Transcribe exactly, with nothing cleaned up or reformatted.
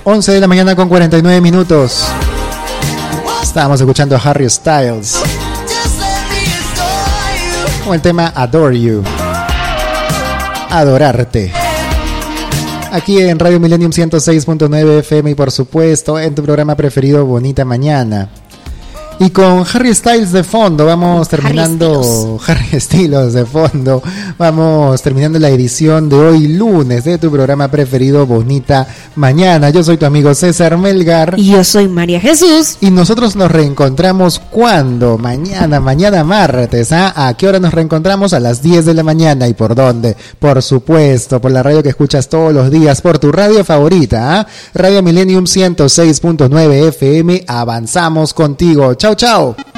once de la mañana con cuarenta y nueve minutos. Estábamos escuchando a Harry Styles con el tema Adore You. Adorarte. Aquí en Radio Millennium ciento seis punto nueve F M y por supuesto en tu programa preferido Bonita Mañana. Y con Harry Styles de fondo vamos terminando Harry Styles de fondo vamos terminando la edición de hoy lunes de tu programa preferido Bonita Mañana. Yo soy tu amigo César Melgar y yo soy María Jesús y nosotros nos reencontramos ¿cuándo? Mañana, mañana martes. ¿ah? ¿A qué hora nos reencontramos? A las diez de la mañana. ¿Y por dónde? Por supuesto, por la radio que escuchas todos los días, por tu radio favorita, ¿ah? Radio Millennium ciento seis punto nueve F M. Avanzamos contigo. Chao, chao.